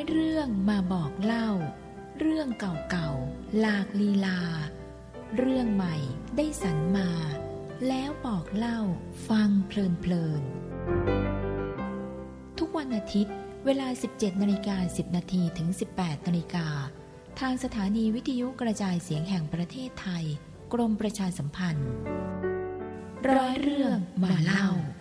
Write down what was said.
เรื่องมาบอกเล่าเรื่องเก่าๆหลากลีลาเรื่องใหม่ได้สรรมาแล้วบอกเล่าฟังเพลินๆทุกวันอาทิตย์เวลา 17:10 น.ถึง 18:00 น.ทางสถานีวิทยุกระจายเสียงแห่งประเทศไทยกรมประชาสัมพันธ์ร้อยเรื่องมาเล่า